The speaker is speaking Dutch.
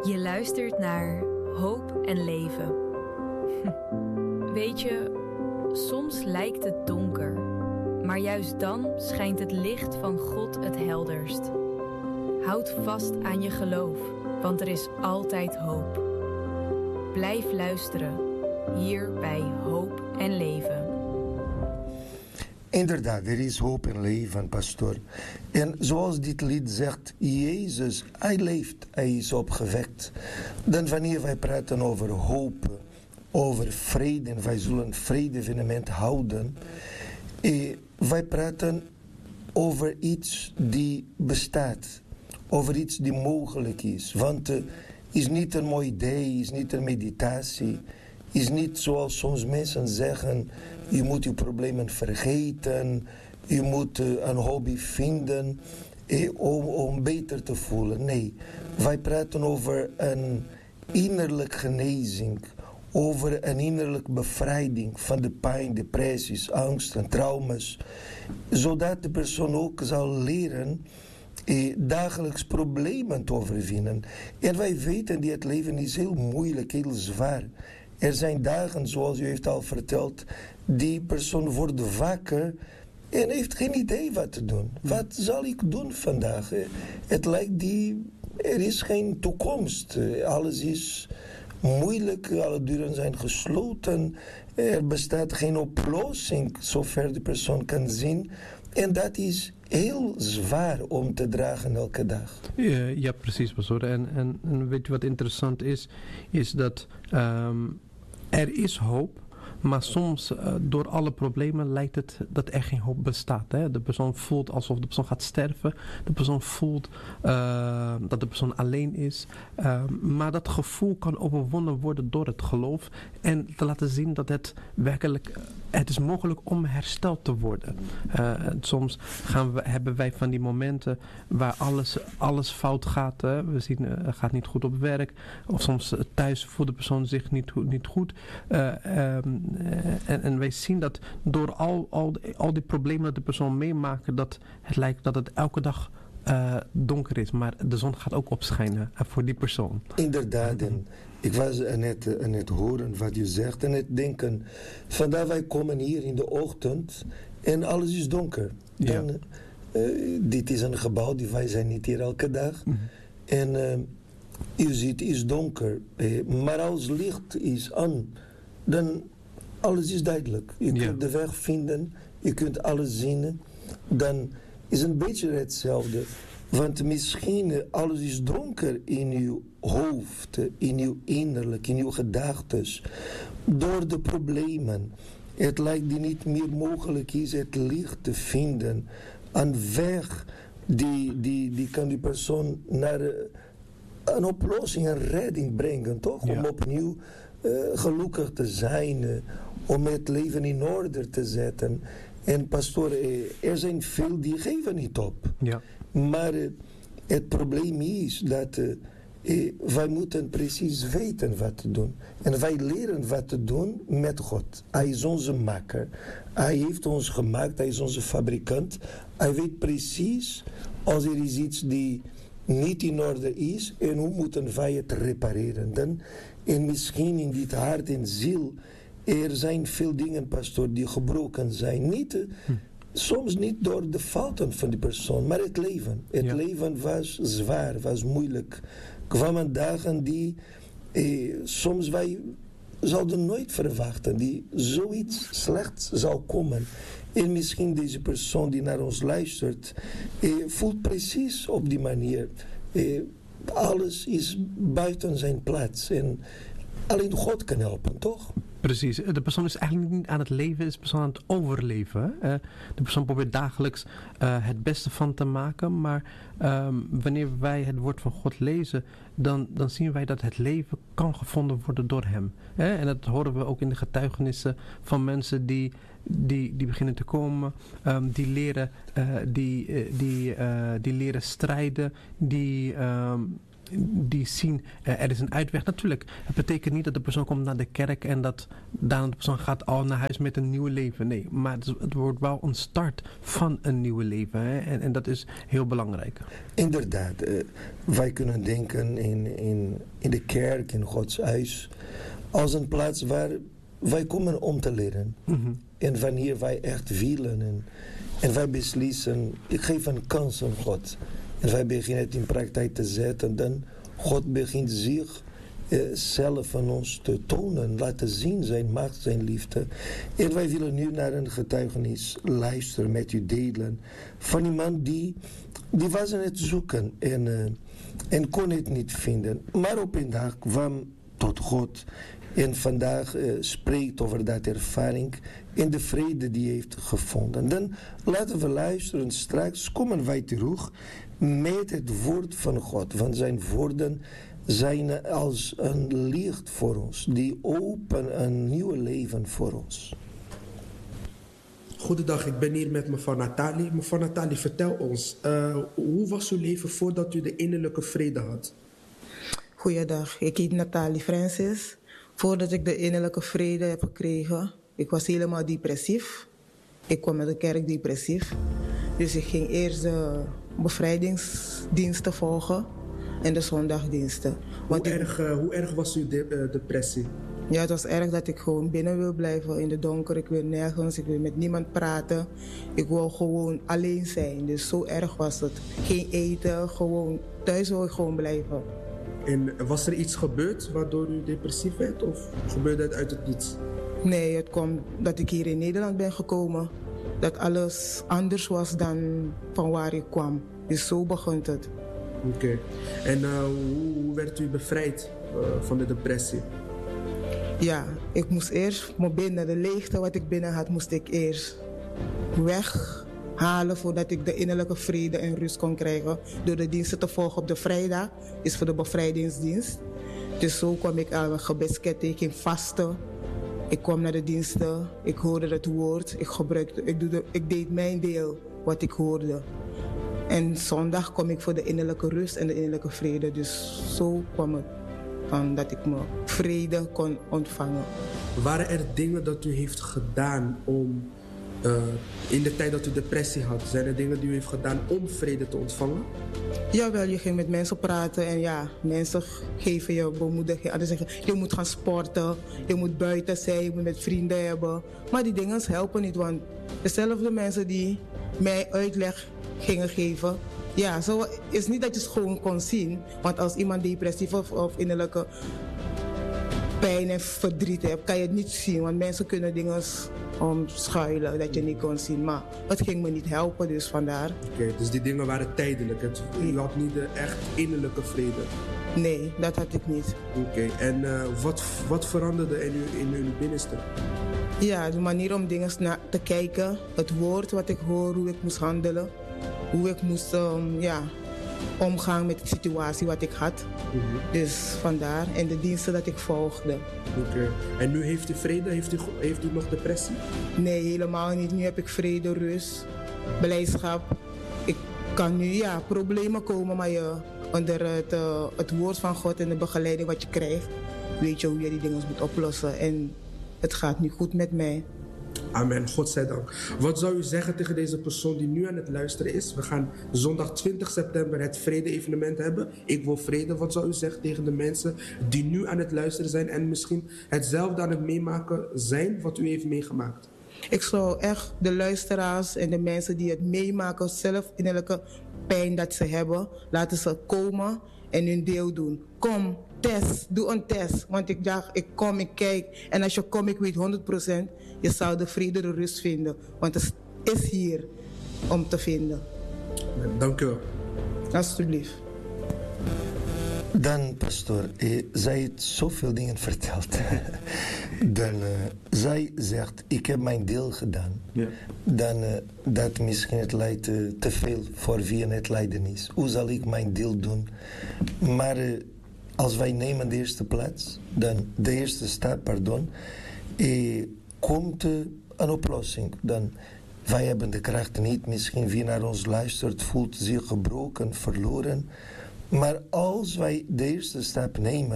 Je luistert naar Hoop en Leven. Weet je, soms lijkt het donker, maar juist dan schijnt het licht van God het helderst. Houd vast aan je geloof, want er is altijd hoop. Blijf luisteren, hier bij Hoop en Leven. Inderdaad, er is hoop en leven, pastoor. En zoals dit lied zegt, Jezus, hij leeft, hij is opgewekt. Dan wanneer wij praten over hoop, over vrede, en wij zullen vrede-evenement houden, wij praten over iets die bestaat, over iets die mogelijk is. Want is niet een mooi idee, is niet een meditatie, is niet zoals soms mensen zeggen, je moet je problemen vergeten, je moet een hobby vinden om beter te voelen. Nee, wij praten over een innerlijke genezing, over een innerlijke bevrijding van de pijn, depressies, angst en trauma's, zodat de persoon ook zal leren dagelijks problemen te overwinnen. En wij weten dat het leven is heel moeilijk, heel zwaar. Er zijn dagen, zoals u heeft al verteld, die persoon wordt wakker en heeft geen idee wat te doen. Wat zal ik doen vandaag? Het lijkt er is geen toekomst. Alles is moeilijk, alle deuren zijn gesloten. Er bestaat geen oplossing, zover de persoon kan zien. En dat is heel zwaar om te dragen elke dag. Ja, precies, pastoor. En weet je wat interessant is? Is dat er is hoop, maar soms door alle problemen lijkt het dat er geen hoop bestaat. Hè? De persoon voelt alsof de persoon gaat sterven. De persoon voelt dat de persoon alleen is. Maar dat gevoel kan overwonnen worden door het geloof. En te laten zien dat het is mogelijk om hersteld te worden. Soms hebben wij van die momenten waar alles fout gaat. We zien het gaat niet goed op werk. Of soms thuis voelt de persoon zich niet goed. En wij zien dat door al die problemen dat de persoon meemaakt, dat het lijkt dat het elke dag donker is. Maar de zon gaat ook opschijnen voor die persoon. Inderdaad. En ik was net horen wat je zegt en het denken. Vandaar wij komen hier in de ochtend en alles is donker. Ja. Dit is een gebouw, wij zijn niet hier elke dag. En je ziet, het is donker. Maar als licht is aan, dan alles is duidelijk. Je kunt de weg vinden, je kunt alles zien. Dan is een beetje hetzelfde. Want misschien alles is donker in uw hoofd, in uw innerlijk, in uw gedachten. Door de problemen. Het lijkt die niet meer mogelijk is het licht te vinden. Een weg die kan die persoon naar een oplossing, een redding brengen, toch? Ja. Om opnieuw gelukkig te zijn, om het leven in orde te zetten. En pastoor, er zijn veel die geven niet op. Ja. Maar het probleem is dat wij moeten precies weten wat te doen. En wij leren wat te doen met God. Hij is onze maker. Hij heeft ons gemaakt. Hij is onze fabrikant. Hij weet precies als er is iets die niet in orde is en hoe moeten wij het repareren. En misschien in dit hart en ziel, er zijn veel dingen, pastoor, die gebroken zijn. Soms niet door de fouten van die persoon, maar het leven. Het leven was zwaar, was moeilijk. Kwamen dagen die soms wij zouden nooit verwachten, die zoiets slechts zou komen. En misschien deze persoon die naar ons luistert, voelt precies op die manier. Alles is buiten zijn plaats en alleen God kan helpen, toch? Precies. De persoon is eigenlijk niet aan het leven, is de persoon aan het overleven. De persoon probeert dagelijks het beste van te maken. Maar wanneer wij het woord van God lezen, dan zien wij dat het leven kan gevonden worden door hem. En dat horen we ook in de getuigenissen van mensen die beginnen te komen, die leren strijden, die zien er is een uitweg. Natuurlijk, het betekent niet dat de persoon komt naar de kerk en dat daarna de persoon gaat al naar huis met een nieuw leven. Nee, maar het wordt wel een start van een nieuw leven. Hè? En dat is heel belangrijk. Inderdaad, wij kunnen denken in de kerk, in Gods huis, als een plaats waar wij komen om te leren. Mm-hmm. En wanneer wij echt willen en wij beslissen, ik geef een kans aan God. En wij beginnen het in praktijk te zetten, dan God begint zich zelf aan ons te tonen, laten zien zijn macht, zijn liefde. En wij willen nu naar een getuigenis luisteren, met u delen, van iemand die was aan het zoeken en kon het niet vinden. Maar op een dag kwam tot God en vandaag spreekt over dat ervaring en de vrede die hij heeft gevonden. Dan laten we luisteren, straks komen wij terug met het woord van God, want zijn woorden zijn als een licht voor ons, die openen een nieuw leven voor ons. Goedendag, ik ben hier met mevrouw Nathalie. Mevrouw Nathalie, vertel ons, hoe was uw leven voordat u de innerlijke vrede had? Goeiedag, ik heet Nathalie Francis. Voordat ik de innerlijke vrede heb gekregen, ik was helemaal depressief. Ik kwam met de kerk depressief. Dus ik ging eerst de bevrijdingsdiensten volgen en de zondagdiensten. Hoe erg was uw depressie? Ja, het was erg dat ik gewoon binnen wil blijven in de donker. Ik wil nergens, ik wil met niemand praten. Ik wil gewoon alleen zijn. Dus zo erg was het. Geen eten, gewoon thuis wil ik gewoon blijven. En was er iets gebeurd waardoor u depressief werd of gebeurde het uit het niets? Nee, het kwam dat ik hier in Nederland ben gekomen. Dat alles anders was dan van waar ik kwam. Dus zo begon het. Oké. En hoe werd u bevrijd van de depressie? Ja, ik moest eerst me binnen, de leegte wat ik binnen had, moest ik eerst weghalen voordat ik de innerlijke vrede en rust kon krijgen. Door de diensten te volgen op de vrijdag, is voor de bevrijdingsdienst. Dus zo kwam ik aan mijn gebedsketting, ik ging vasten. Ik kwam naar de diensten, ik hoorde het woord, ik deed mijn deel wat ik hoorde. En zondag kom ik voor de innerlijke rust en de innerlijke vrede. Dus zo kwam het van dat ik mijn vrede kon ontvangen. Waren er dingen dat u heeft gedaan om, in de tijd dat u depressie had, zijn er dingen die u heeft gedaan om vrede te ontvangen? Jawel, je ging met mensen praten en ja, mensen geven je bemoediging. Anderen zeggen, je moet gaan sporten, je moet buiten zijn, je moet met vrienden hebben. Maar die dingen helpen niet, want dezelfde mensen die mij uitleg gingen geven, ja, zo is niet dat je het gewoon kon zien. Want als iemand depressief of innerlijke pijn en verdriet hebt, kan je het niet zien. Want mensen kunnen dingen omschuilen dat je niet kon zien. Maar het ging me niet helpen, dus vandaar. Oké, dus die dingen waren tijdelijk. U had niet de echt innerlijke vrede? Nee, dat had ik niet. Oké, en wat veranderde in uw binnenste? Ja, de manier om dingen te kijken. Het woord wat ik hoor, hoe ik moest handelen. Hoe ik moest omgaan met de situatie wat ik had. Mm-hmm. Dus vandaar. En de diensten dat ik volgde. Oké. En nu heeft u vrede? Heeft u nog depressie? Nee, helemaal niet. Nu heb ik vrede, rust, blijdschap. Ik kan nu, problemen komen, maar onder het woord van God en de begeleiding wat je krijgt, weet je hoe je die dingen moet oplossen. En het gaat nu goed met mij. Amen, God zij dank. Wat zou u zeggen tegen deze persoon die nu aan het luisteren is? We gaan zondag 20 september het vrede-evenement hebben. Ik wil vrede. Wat zou u zeggen tegen de mensen die nu aan het luisteren zijn en misschien hetzelfde aan het meemaken zijn wat u heeft meegemaakt? Ik zou echt de luisteraars en de mensen die het meemaken, zelf innerlijke pijn dat ze hebben, laten ze komen en hun deel doen. Kom, test, doe een test. Want ik dacht, ik kom, ik kijk. En als je komt, ik weet 100%, je zal de vrede, de rust vinden. Want het is hier om te vinden. Dank u wel. Alsjeblieft. Dan, pastoor, zij heeft zoveel dingen verteld. Dan, zij zegt, ik heb mijn deel gedaan. Ja. Dan, dat misschien het leidt te veel voor wie het lijden is. Hoe zal ik mijn deel doen? Maar als wij nemen de eerste plaats, dan de eerste stap, komt een oplossing. Dan, wij hebben de kracht niet. Misschien wie naar ons luistert voelt zich gebroken, verloren. Maar als wij de eerste stap nemen,